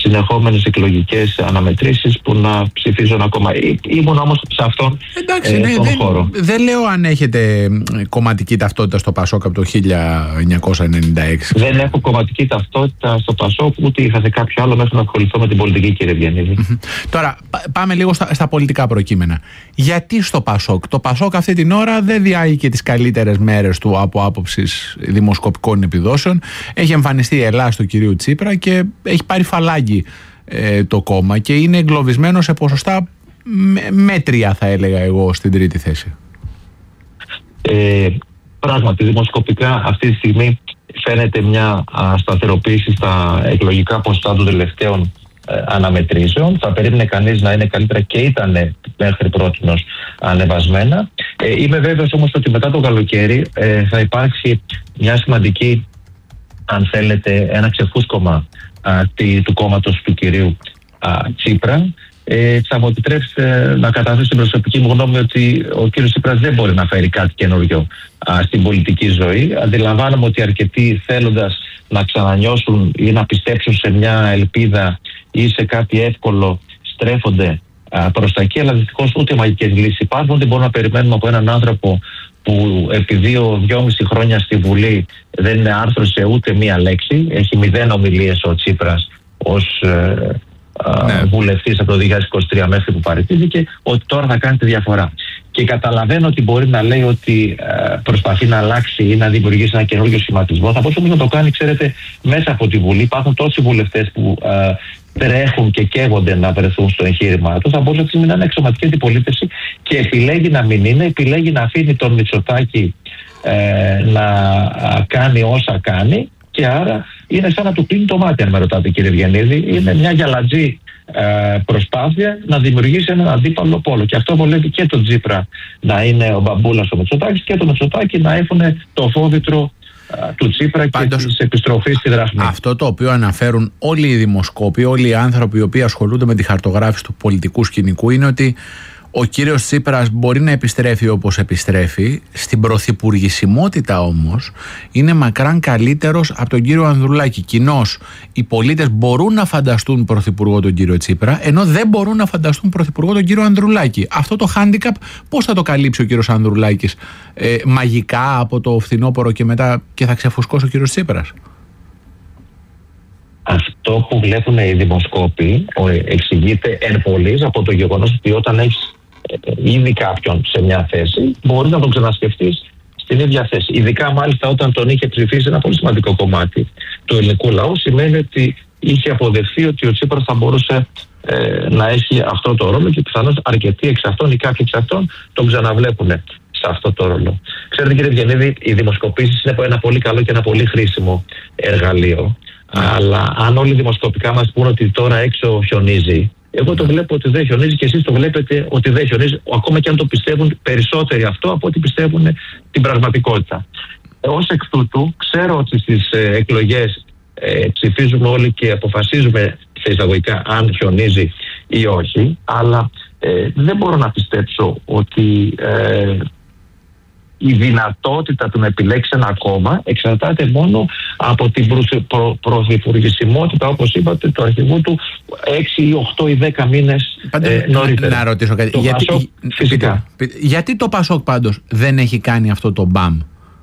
συνεχόμενες εκλογικές αναμετρήσεις που να ψηφίζουν ακόμα. Ήμουν όμως σε αυτόν τον χώρο. Δεν λέω αν έχετε κομματική ταυτότητα στο ΠΑΣΟΚ από το 1996. Δεν έχω κομματική ταυτότητα στο ΠΑΣΟΚ, ούτε είχα σε κάποιο άλλο μέχρι να ασχοληθώ με την πολιτική, κύριε Ευγενίδη. Τώρα πάμε λίγο στα πολιτικά προκείμενα. Γιατί στο ΠΑΣΟΚ? Το ΠΑΣΟΚ αυτή την ώρα δεν διάγει και τις καλύτερες μέρες του από άποψης δημοσκοπικών επιδόσεων. Έχει εμφανιστεί η Ελλάς του κυρίου Τσίπρα και έχει πάρει φαλάγγι το κόμμα και είναι εγκλωβισμένο σε ποσοστά μέτρια, θα έλεγα εγώ, στην τρίτη θέση. Πράγματι, δημοσκοπικά αυτή τη στιγμή φαίνεται μια σταθεροποίηση στα εκλογικά ποσοστά των τελευταίων αναμετρήσεων. Θα περίμενε κανείς να είναι καλύτερα και ήταν μέχρι πρότινος ανεβασμένα. Είμαι βέβαιος όμως ότι μετά το καλοκαίρι θα υπάρξει μια σημαντική, αν θέλετε, ένα ξεφούσκωμα του κόμματος του κυρίου Τσίπρα. Θα μου επιτρέψετε να καταθέσω την προσωπική μου γνώμη ότι ο κύριος Τσίπρας δεν μπορεί να φέρει κάτι καινούριο στην πολιτική ζωή. Αντιλαμβάνομαι ότι αρκετοί, θέλοντας να ξανανιώσουν ή να πιστέψουν σε μια ελπίδα ή σε κάτι εύκολο, στρέφονται προς τα εκεί, αλλά δυστυχώς ούτε μαγικές λύσεις υπάρχουν. Δεν μπορούμε να περιμένουμε από έναν άνθρωπο που επί 2-2,5 χρόνια στη Βουλή δεν άρθρωσε ούτε μία λέξη. Έχει 0 ομιλίες ο Τσίπρας ως βουλευτής από το 2023 μέχρι που παραιτήθηκε, ότι τώρα θα κάνει τη διαφορά. Και καταλαβαίνω ότι μπορεί να λέει ότι προσπαθεί να αλλάξει ή να δημιουργήσει ένα καινούργιο σχηματισμό. Θα μπορούσε όμως να το κάνει, ξέρετε, μέσα από τη Βουλή. Υπάρχουν τόσοι βουλευτές που τρέχουν και καίγονται να βρεθούν στο εγχείρημα του. Θα μπορούσε να είναι εξωματική αντιπολίτευση και επιλέγει να μην είναι, επιλέγει να αφήνει τον Μητσοτάκη να κάνει όσα κάνει. Και άρα είναι σαν να του κλείνει το μάτι, αν με ρωτάτε, κύριε Ευγενίδη. Είναι μια γυαλατζή προσπάθεια να δημιουργήσει έναν αντίπαλο πόλο. Και αυτό βολεύει και τον Τσίπρα να είναι ο μπαμπούλας ο Μητσοτάκης και το Μητσοτάκη να έχουν το φόβητρο του Τσίπρα. Πάντως, και της επιστροφής στη δράση. Αυτό το οποίο αναφέρουν όλοι οι δημοσκόποι, όλοι οι άνθρωποι οι οποίοι ασχολούνται με τη χαρτογράφηση του πολιτικού σκηνικού, είναι ότι ο κύριος Τσίπρας μπορεί να επιστρέφει όπως επιστρέφει, στην πρωθυπουργησιμότητα όμως είναι μακράν καλύτερος από τον κύριο Ανδρουλάκη. Κοινώς οι πολίτες μπορούν να φανταστούν πρωθυπουργό τον κύριο Τσίπρα, ενώ δεν μπορούν να φανταστούν πρωθυπουργό τον κύριο Ανδρουλάκη. Αυτό το handicap πώς θα το καλύψει ο κύριος Ανδρουλάκης? Μαγικά από το φθινόπωρο και μετά και θα ξεφουσκώσει ο κύριος Τσίπρας? Αυτό που βλέπουν οι δημοσκόποι εξηγείται εν πολλοίς από το γεγονός ότι όταν έχεις ήδη κάποιον σε μια θέση, μπορεί να τον ξανασκεφτείς στην ίδια θέση. Ειδικά μάλιστα όταν τον είχε ψηφίσει ένα πολύ σημαντικό κομμάτι του ελληνικού λαού, σημαίνει ότι είχε αποδεχθεί ότι ο Τσίπρας θα μπορούσε να έχει αυτό το ρόλο και πιθανώς αρκετοί εξ αυτών ή κάποιοι εξ αυτών τον ξαναβλέπουν σε αυτό το ρόλο. Ξέρετε, κύριε Ευγενίδη, οι δημοσκοπήσεις είναι ένα πολύ καλό και ένα πολύ χρήσιμο εργαλείο. Αλλά αν όλοι δημοσκοπικά μας πούν ότι τώρα έξω χιονίζει, εγώ το βλέπω ότι δεν χιονίζει και εσείς το βλέπετε ότι δεν χιονίζει, ακόμα και αν το πιστεύουν περισσότεροι αυτό από ότι πιστεύουν την πραγματικότητα. Ως εκ τούτου, ξέρω ότι στις εκλογές ψηφίζουμε όλοι και αποφασίζουμε σε εισαγωγικά αν χιονίζει ή όχι, αλλά δεν μπορώ να πιστέψω ότι η δυνατότητα του να επιλέξει ένα κόμμα εξαρτάται μόνο από την πρωθυπουργησιμότητα, όπως είπατε, του αρχηγού του 6 ή 8 ή 10 μήνες νωρίτερα. Να ρωτήσω κάτι. Φυσικά. Γιατί το ΠΑΣΟΚ πάντως δεν έχει κάνει αυτό το μπαμ?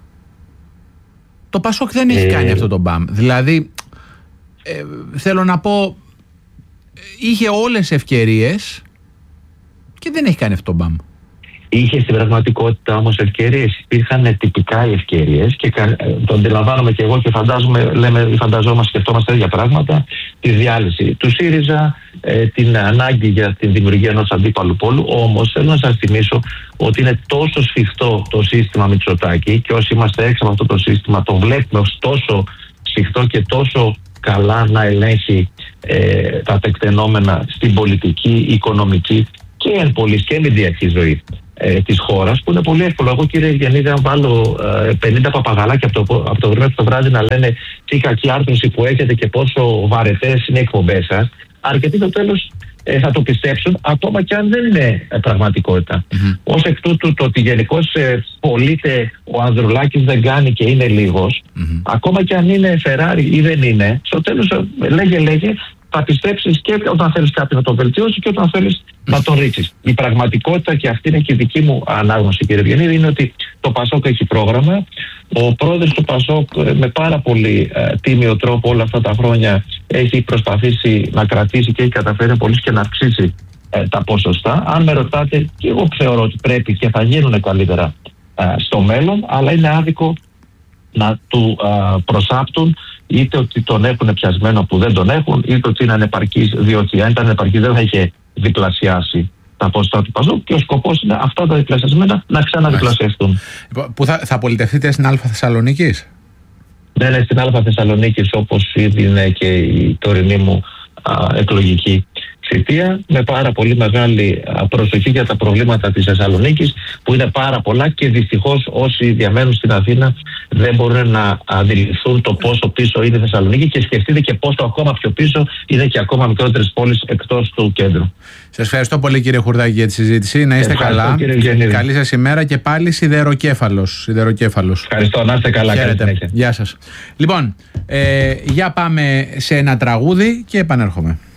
Το ΠΑΣΟΚ δεν έχει κάνει αυτό το μπαμ. Δηλαδή, θέλω να πω, είχε όλες ευκαιρίες και δεν έχει κάνει αυτό το μπαμ. Είχε στην πραγματικότητα όμως ευκαιρίες. Υπήρχαν τυπικά οι ευκαιρίες και το αντιλαμβάνομαι και εγώ και φανταζόμαστε, σκεφτόμαστε τέτοια πράγματα. Τη διάλυση του ΣΥΡΙΖΑ, την ανάγκη για τη δημιουργία ενός αντίπαλου πόλου. Όμως θέλω να σας θυμίσω ότι είναι τόσο σφιχτό το σύστημα Μητσοτάκη και όσοι είμαστε έξω από αυτό το σύστημα το βλέπουμε ως τόσο σφιχτό και τόσο καλά να ελέγχει τα τεκτενόμενα στην πολιτική, οικονομική και εν πολλής και μηντιακή ζωή της χώρας, που είναι πολύ εύκολο. Εγώ, κύριε Ευγενίδη, αν βάλω 50 παπαγαλάκια από το βράδυ το βράδυ να λένε τι κακή άρθρωση που έχετε και πόσο βαρετές είναι οι εκπομπές σας, αρκετοί στο τέλος θα το πιστέψουν, ακόμα και αν δεν είναι πραγματικότητα. Ως εκ τούτου, το ότι γενικώς πωλείται ο Ανδρουλάκης δεν κάνει και είναι λίγος, ακόμα και αν είναι Φεράρι ή δεν είναι, στο τέλος λέγε θα πιστέψεις και όταν θέλεις κάτι να το βελτιώσεις και όταν θέλεις να το ρίξεις. Η πραγματικότητα, και αυτή είναι και η δική μου ανάγνωση, κύριε Ευγενίδη, είναι ότι το ΠΑΣΟΚ έχει πρόγραμμα. Ο πρόεδρος του ΠΑΣΟΚ με πάρα πολύ τίμιο τρόπο όλα αυτά τα χρόνια έχει προσπαθήσει να κρατήσει και έχει καταφέρει πολύ και να αυξήσει τα ποσοστά. Αν με ρωτάτε, και εγώ θεωρώ ότι πρέπει και θα γίνουν καλύτερα στο μέλλον, αλλά είναι άδικο να του προσάπτουν είτε ότι τον έχουν πιασμένο που δεν τον έχουν, είτε ότι είναι ανεπαρκής, διότι αν ήταν ανεπαρκής δεν θα είχε διπλασιάσει τα ποσοστά του ΠΑΣΟΚ και ο σκοπός είναι αυτά τα διπλασιασμένα να ξαναδιπλασιαστούν. Πού θα πολιτευτείτε, στην Α Θεσσαλονίκης? Ναι, στην Α Θεσσαλονίκης, όπως ήδη είναι και η τωρινή μου εκλογική θητεία, με πάρα πολύ μεγάλη προσοχή για τα προβλήματα της Θεσσαλονίκης, που είναι πάρα πολλά και δυστυχώς όσοι διαμένουν στην Αθήνα δεν μπορούν να αντιληφθούν το πόσο πίσω είναι η Θεσσαλονίκη, και σκεφτείτε και πόσο ακόμα πιο πίσω είναι και ακόμα μικρότερες πόλεις εκτός του κέντρου. Σας ευχαριστώ πολύ, κύριε Χουρδάκη, για τη συζήτηση. Να είστε καλά. Καλή σας ημέρα και πάλι σιδεροκέφαλος. Ευχαριστώ, να είστε καλά. Γεια σας. Λοιπόν, για πάμε σε ένα τραγούδι και επανέρχομαι.